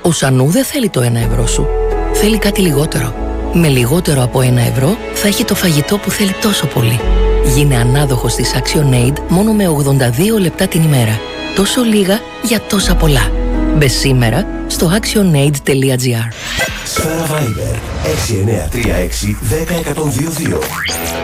Ο Σανού δεν θέλει το 1 ευρώ σου. Θέλει κάτι λιγότερο. Με λιγότερο από 1 ευρώ θα έχει το φαγητό που θέλει τόσο πολύ. Γίνε ανάδοχος της ActionAid μόνο με 82 λεπτά την ημέρα. Τόσο λίγα για τόσα πολλά. Μπες σήμερα στο actionaid.gr. Σφαίρα Viber 6936 10 122.